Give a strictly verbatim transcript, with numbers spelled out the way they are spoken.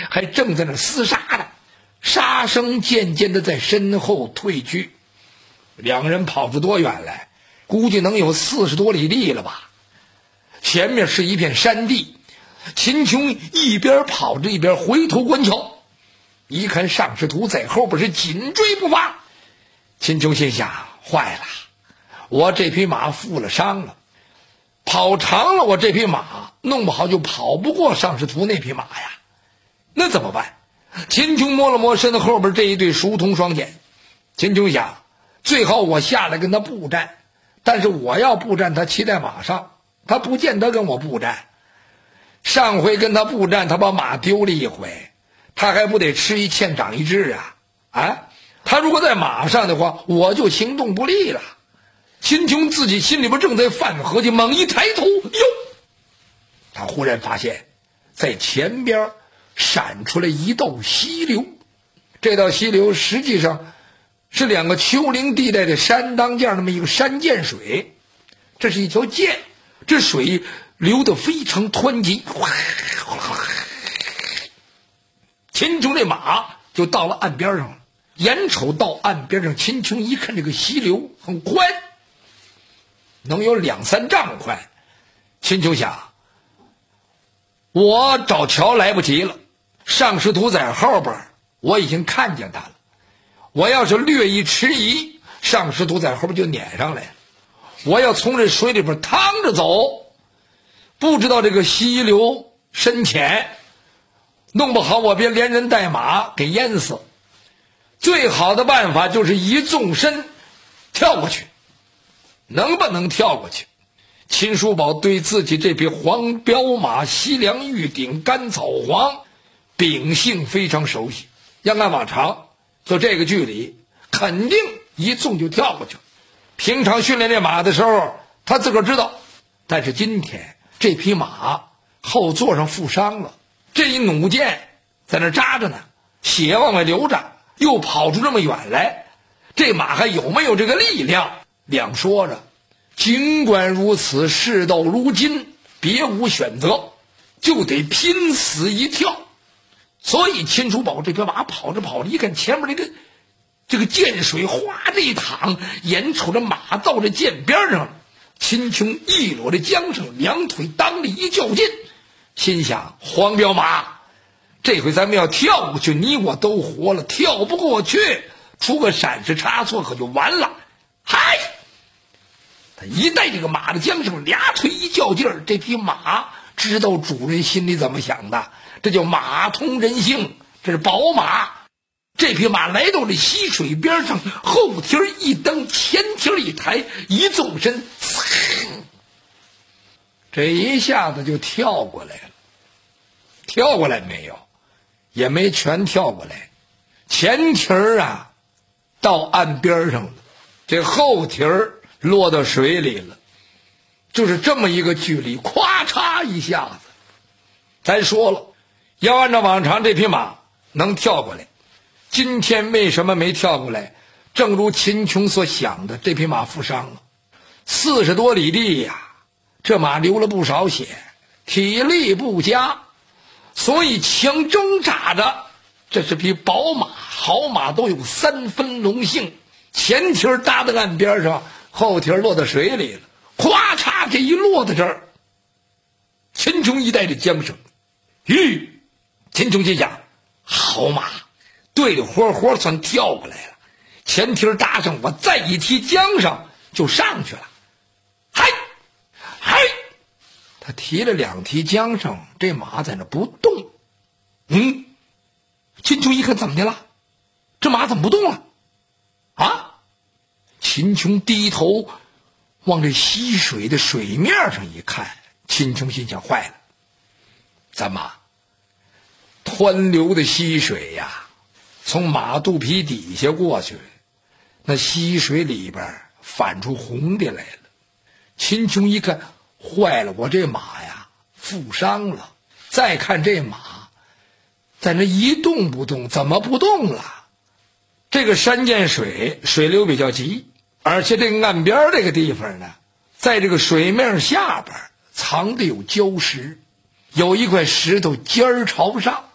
还正在那厮杀呢，杀声渐渐的在身后退去。两人跑出多远来？估计能有四十多里地了吧。前面是一片山地，秦琼一边跑着一边回头观瞧，一看尚士图在后边是紧追不放。秦琼心想，坏了，我这匹马负了伤了，跑长了我这匹马弄不好就跑不过尚士图那匹马呀，那怎么办？秦琼摸了摸身后边这一对熟铜双锏，秦琼想，最好我下来跟他布战，但是我要布战他骑在马上，他不见得跟我布战。上回跟他布战，他把马丢了一回，他还不得吃一堑长一智啊？啊，他如果在马上的话，我就行动不利了。秦琼自己心里边正在犯合计，猛一抬头，哟，他忽然发现在前边闪出来一道溪流。这道溪流实际上是两个丘陵地带的山当间那么一个山涧水，这是一条涧，这水流得非常湍急，秦琼这马就到了岸边上了。眼瞅到岸边上，秦琼一看这个溪流很宽，能有两三丈宽。秦琼想，我找桥来不及了，尚士图在后边，我已经看见他了。我要是略一迟疑，尚士图在后边就撵上来了。我要从这水里边趟着走，不知道这个溪流深浅，弄不好我别连人带马给淹死。最好的办法就是一纵身跳过去。能不能跳过去？秦叔宝对自己这匹黄骠马西凉玉顶甘草黄秉性非常熟悉，要按往常就这个距离肯定一纵就跳过去。平常训练这马的时候他自个儿知道，但是今天这匹马后座上负伤了，这一弩箭在那扎着呢，血往外流着，又跑出这么远来，这马还有没有这个力量两说着。尽管如此，事到如今别无选择，就得拼死一跳。所以秦叔宝这匹马跑着跑着，一看前面这个这个涧水哗这一淌，眼瞅着马到这涧边上，秦琼一裸的缰绳，两腿当里一较劲，心想，黄骠马，这回咱们要跳过去，你我都活了，跳不过去出个闪失差错可就完了。嗨，他一带这个马的缰绳，俩腿一较劲儿，这匹马知道主人心里怎么想的，这叫马通人性，这是宝马。这匹马来到了溪水边上，后蹄一蹬，前蹄一抬，一纵身，这一下子就跳过来了。跳过来没有？也没全跳过来，前蹄啊到岸边上了，这后蹄落到水里了，就是这么一个距离，咵嚓一下子。咱说了，要按照往常这匹马能跳过来，今天为什么没跳过来？正如秦琼所想的，这匹马负伤了，四十多里地呀，这马流了不少血，体力不佳，所以强挣扎着。这是匹宝马，好马都有三分龙性，前蹄搭在岸边上，后蹄落到水里了，咵嚓，这一落在这儿，秦琼一带着缰绳，吁，秦琼心想，好马，对着活活算跳过来了，前蹄搭上，我再一提缰绳就上去了。嗨嗨，他提了两提缰绳，这马在那不动。嗯，秦琼一看，怎么的了？这马怎么不动了？啊！秦琼低头往这溪水的水面上一看，秦琼心想，坏了，咱马湍流的溪水呀，从马肚皮底下过去，那溪水里边反出红的来了。秦琼一看，坏了，我这马呀负伤了。再看这马在那一动不动，怎么不动了？这个山涧水水流比较急，而且这个岸边这个地方呢，在这个水面下边藏的有礁石，有一块石头尖儿朝上，